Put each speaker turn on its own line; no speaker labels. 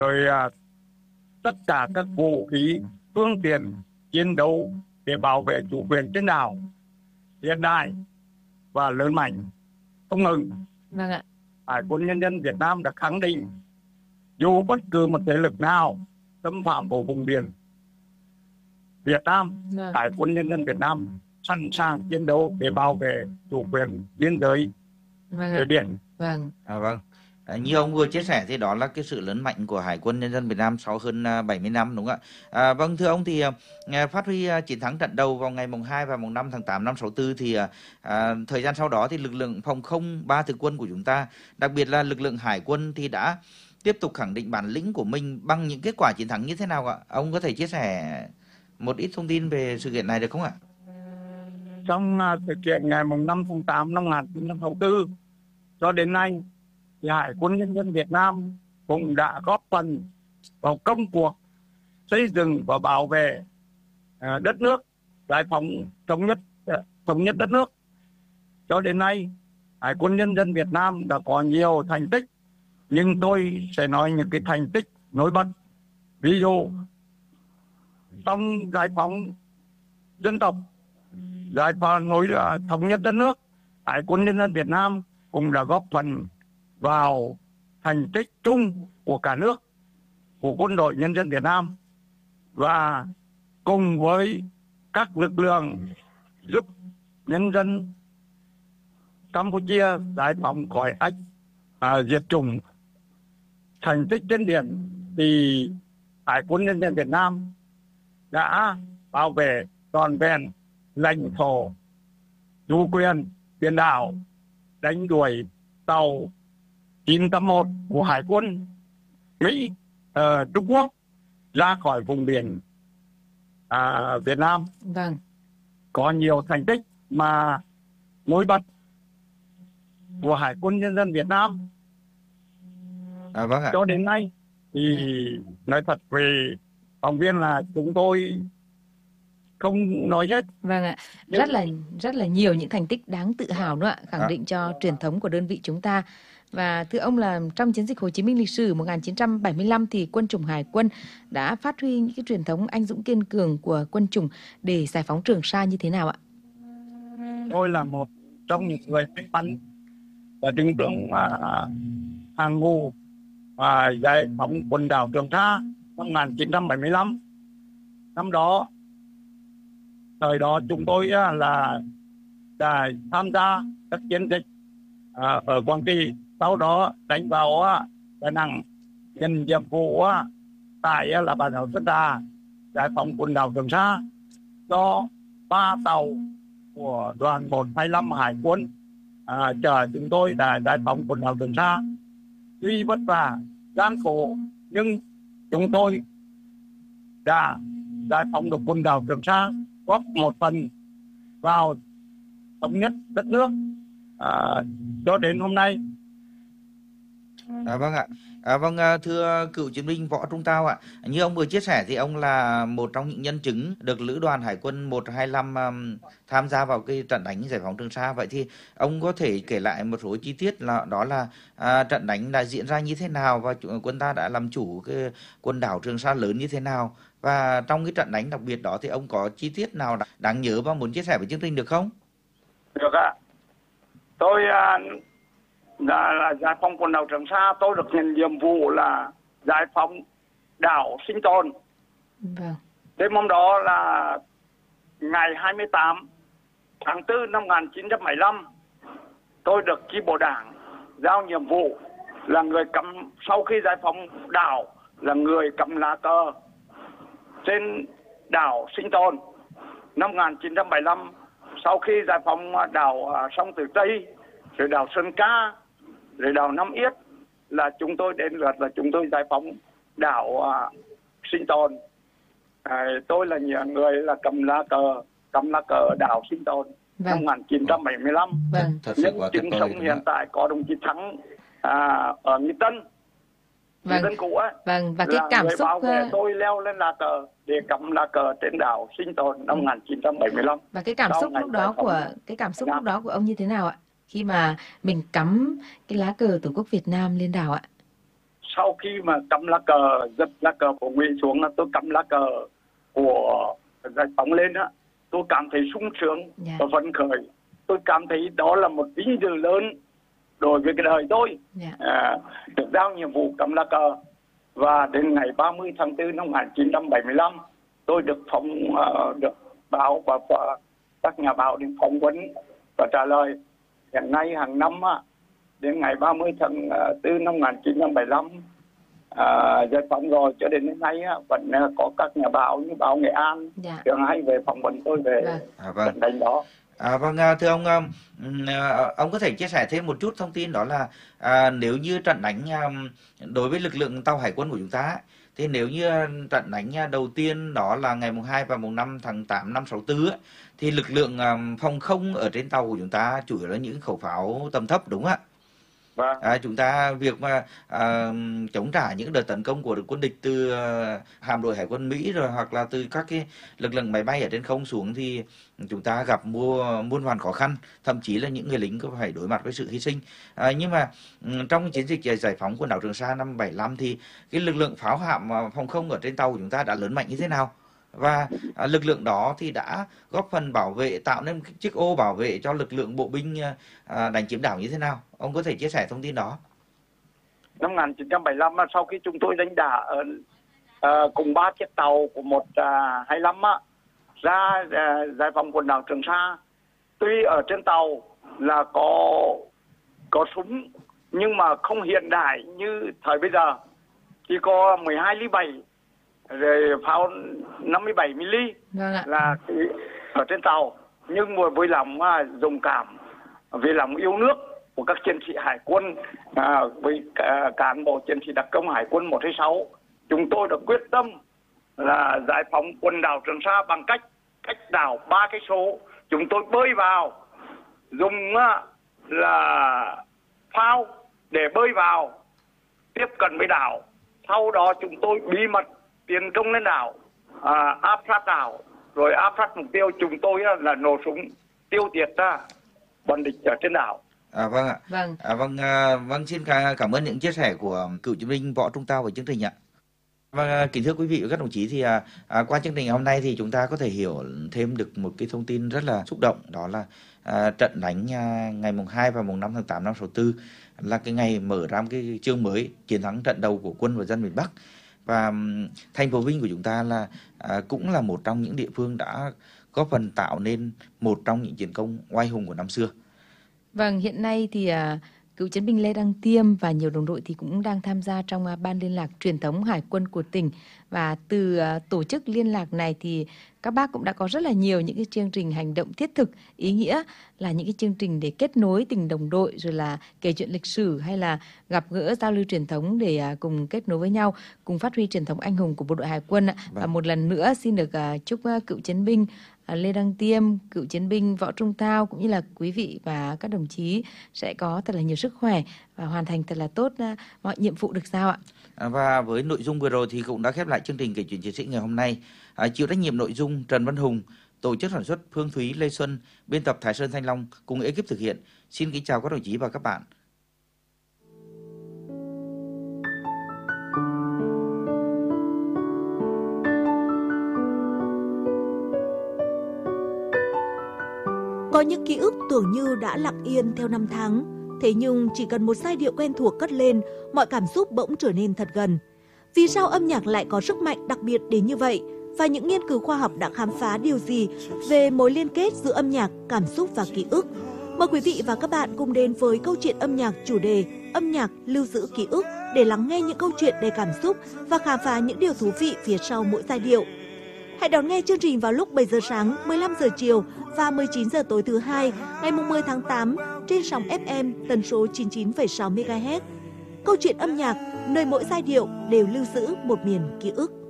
rồi tất cả các vũ khí, phương tiện chiến đấu để bảo vệ chủ quyền trên đảo hiện đại và lớn mạnh không ngừng.
Vâng ạ.
Hải quân Nhân dân Việt Nam đã khẳng định dù bất cứ một thế lực nào xâm phạm vào vùng biển Việt Nam,
Vâng.
Hải quân Nhân dân Việt Nam sẵn sàng chiến đấu để bảo vệ chủ quyền biên giới
Vâng
trên
ạ.
biển.
Vâng.
Vâng. Như ông vừa chia sẻ thì đó là cái sự lớn mạnh của Hải quân Nhân dân Việt Nam sau hơn 70 năm, đúng không ạ? Vâng, thưa ông thì phát huy chiến thắng trận đầu vào ngày mùng 2 và mùng 5 tháng 8 năm 64 thì thời gian sau đó thì lực lượng phòng không ba thực quân của chúng ta, đặc biệt là lực lượng Hải quân thì đã tiếp tục khẳng định bản lĩnh của mình bằng những kết quả chiến thắng như thế nào ạ? Ông có thể chia sẻ một ít thông tin về sự kiện này được không ạ?
Trong sự kiện ngày mùng 5 tháng 8 năm 1964 cho đến nay, thì Hải quân Nhân dân Việt Nam cũng đã góp phần vào công cuộc xây dựng và bảo vệ đất nước, giải phóng thống nhất đất nước. Cho đến nay, Hải quân Nhân dân Việt Nam đã có nhiều thành tích, nhưng tôi sẽ nói những cái thành tích nổi bật. Ví dụ, trong giải phóng dân tộc, giải phóng thống nhất đất nước, Hải quân Nhân dân Việt Nam cũng đã góp phần vào thành tích chung của cả nước, của quân đội Nhân dân Việt Nam, và cùng với các lực lượng giúp nhân dân Campuchia giải phóng khỏi ách diệt chủng. Thành tích trên biển thì Hải quân Nhân dân Việt Nam đã bảo vệ trọn vẹn lãnh thổ, chủ quyền biển đảo, đánh đuổi tàu 981 của Hải quân Mỹ, Trung Quốc ra khỏi vùng biển Việt Nam.
Vâng.
Có nhiều thành tích mà nổi bật của Hải quân Nhân dân Việt Nam.
Vâng ạ.
Cho đến nay thì nói thật về phóng viên là chúng tôi không nói hết.
Vâng ạ. Rất là nhiều những thành tích đáng tự hào nữa ạ, khẳng định cho truyền thống của đơn vị chúng ta. Và thưa ông là trong chiến dịch Hồ Chí Minh lịch sử 1975 thì quân chủng Hải quân đã phát huy những cái truyền thống anh dũng kiên cường của quân chủng để giải phóng Trường Sa như thế nào ạ?
Tôi là một trong những người may mắn và đứng trong hàng ngũ giải phóng quần đảo Trường Sa năm 1975. Năm đó, thời đó chúng tôi là đã tham gia các chiến dịch ở Quảng Trị, sau đó đánh vào Đà Nẵng, nhận nhiệm vụ tại là bản đảo Sơn Trà, giải phóng quần đảo Trường Sa do 3 tàu của đoàn 125 Hải quân chở chúng tôi đã giải phóng quần đảo Trường Sa. Tuy vất vả, gian khổ, nhưng chúng tôi đã giải phóng được quần đảo Trường Sa, góp một phần vào thống nhất đất nước cho đến hôm nay.
Vâng ạ. Vâng, thưa cựu chiến binh Võ Trung Tao ạ, như ông vừa chia sẻ thì ông là một trong những nhân chứng được Lữ đoàn Hải quân 125 tham gia vào cái trận đánh giải phóng Trường Sa. Vậy thì ông có thể kể lại một số chi tiết đó là trận đánh đã diễn ra như thế nào và quân ta đã làm chủ cái quần đảo Trường Sa lớn như thế nào, và trong cái trận đánh đặc biệt đó thì ông có chi tiết nào đáng nhớ và muốn chia sẻ với chương trình được không?
Được ạ. Tôi là giải phóng quần đảo Trường Sa, tôi được nhận nhiệm vụ là giải phóng đảo Sinh Tồn.
Vâng.
Đêm hôm đó là ngày 28 tháng 4 năm 1975, tôi được chi bộ đảng giao nhiệm vụ là người cầm, sau khi giải phóng đảo, là người cầm lá cờ trên đảo Sinh Tồn. Năm 1975, sau khi giải phóng đảo Sông Tử Tây, rồi đảo Sơn Ca, rồi đảo Nam Yết, là chúng tôi đến lượt là chúng tôi giải phóng đảo Sinh Tồn. Tôi là người là cầm lá cờ đảo Sinh Tồn. Vâng. Năm 1975.
Vâng.
Nhưng chứng sống hiện tại có đồng chí Thắng ở Nghi Tân, Nghi Tân cũ ấy.
Vâng. Và cái cảm xúc
tôi leo lên lá cờ để cầm lá cờ trên đảo Sinh Tồn năm 1975.
Và cái cảm xúc lúc đó của ông như thế nào ạ, khi mà mình cắm cái lá cờ Tổ quốc Việt Nam lên đảo ạ?
sau khi mà cắm lá cờ, giật lá cờ của Ngụy xuống, là tôi cắm lá cờ của Giải phóng lên á, tôi cảm thấy sung sướng và phấn khởi. Tôi cảm thấy đó là một vinh dự lớn đối với cái đời tôi. Được giao nhiệm vụ cắm lá cờ. Và đến ngày 30 tháng 4 năm 1975, tôi được được báo và các nhà báo đến phỏng vấn và trả lời. Hiện nay hàng năm đến ngày 30 tháng 4 năm 1975 giải phóng rồi, cho đến nay vẫn có các nhà báo như báo Nghệ An thường hay về phỏng vấn tôi về trận đánh đó.
Vâng, thưa ông có thể chia sẻ thêm một chút thông tin, đó là nếu như trận đánh đối với lực lượng tàu hải quân của chúng ta, thì nếu như trận đánh đầu tiên đó là ngày mùng 2 và mùng 5 tháng 8 năm 64 thì lực lượng phòng không ở trên tàu của chúng ta chủ yếu là những khẩu pháo tầm thấp, đúng không ạ? Chúng ta việc mà chống trả những đợt tấn công của quân địch từ hạm đội hải quân Mỹ rồi hoặc là từ các cái lực lượng máy bay ở trên không xuống thì chúng ta gặp muôn vàn khó khăn, thậm chí là những người lính có phải đối mặt với sự hy sinh. Nhưng mà trong chiến dịch giải phóng quần đảo Trường Sa năm 75 thì cái lực lượng pháo hạm phòng không ở trên tàu của chúng ta đã lớn mạnh như thế nào? Và lực lượng đó thì đã góp phần bảo vệ, tạo nên chiếc ô bảo vệ cho lực lượng bộ binh đánh chiếm đảo như thế nào? Ông có thể chia sẻ thông tin đó.
Năm 1975 sau khi chúng tôi đánh đả cùng 3 chiếc tàu của 125 ra giải phóng quần đảo Trường Sa, tuy ở trên tàu là có súng nhưng mà không hiện đại như thời bây giờ, chỉ có 12 ly 7 rồi pháo 57 mm là ở trên tàu, nhưng với lòng dũng cảm, vì lòng yêu nước của các chiến sĩ hải quân, với cán bộ chiến sĩ đặc công hải quân 126, chúng tôi đã quyết tâm là giải phóng quần đảo Trường Sa bằng cách đảo 3 cây số. Chúng tôi bơi vào, dùng là phao để bơi vào tiếp cận với đảo, sau đó chúng tôi bí mật tiến công lên đảo, áp sát đảo, rồi áp sát mục tiêu. Chúng tôi là nổ súng tiêu diệt bọn địch ở trên đảo.
Vâng ạ. Vâng, xin cảm ơn những chia sẻ của cựu chiến binh Võ Trung Tao về chương trình ạ. Vâng, kính thưa quý vị và các đồng chí, thì qua chương trình hôm nay thì chúng ta có thể hiểu thêm được một cái thông tin rất là xúc động, đó là trận đánh ngày mùng 2 và mùng 5 tháng 8 năm 64 là cái ngày mở ra một cái chương mới, chiến thắng trận đầu của quân và dân miền Bắc. Và thành phố Vinh của chúng ta là cũng là một trong những địa phương đã góp phần tạo nên một trong những chiến công oai hùng của năm xưa.
Vâng, hiện nay thì cựu chiến binh Lê Đăng Tiêm và nhiều đồng đội thì cũng đang tham gia trong ban liên lạc truyền thống Hải quân của tỉnh. Và từ tổ chức liên lạc này thì các bác cũng đã có rất là nhiều những cái chương trình hành động thiết thực, ý nghĩa, là những cái chương trình để kết nối tình đồng đội, rồi là kể chuyện lịch sử hay là gặp gỡ giao lưu truyền thống để cùng kết nối với nhau, cùng phát huy truyền thống anh hùng của bộ đội Hải quân. Và một lần nữa xin được chúc cựu chiến binh Lê Đăng Tiêm, cựu chiến binh Võ Trung Tao cũng như là quý vị và các đồng chí sẽ có thật là nhiều sức khỏe và hoàn thành thật là tốt mọi nhiệm vụ được giao ạ.
Và với nội dung vừa rồi thì cũng đã khép lại chương trình Kể chuyện chiến sĩ ngày hôm nay. Chịu trách nhiệm nội dung Trần Văn Hùng, tổ chức sản xuất Phương Thúy, Lê Xuân, biên tập Thái Sơn, Thanh Long cùng ekip thực hiện. Xin kính chào các đồng chí và các bạn.
Có những ký ức tưởng như đã lặng yên theo năm tháng, thế nhưng chỉ cần một giai điệu quen thuộc cất lên, mọi cảm xúc bỗng trở nên thật gần. Vì sao âm nhạc lại có sức mạnh đặc biệt đến như vậy? Và những nghiên cứu khoa học đã khám phá điều gì về mối liên kết giữa âm nhạc, cảm xúc và ký ức? Mời quý vị và các bạn cùng đến với câu chuyện âm nhạc chủ đề Âm nhạc lưu giữ ký ức để lắng nghe những câu chuyện đầy cảm xúc và khám phá những điều thú vị phía sau mỗi giai điệu. Hãy đón nghe chương trình vào lúc 7 giờ sáng, 15 giờ chiều và 19 giờ tối thứ hai, ngày 10 tháng 8 trên sóng FM tần số 99,6 MHz. Câu chuyện âm nhạc, nơi mỗi giai điệu đều lưu giữ một miền ký ức.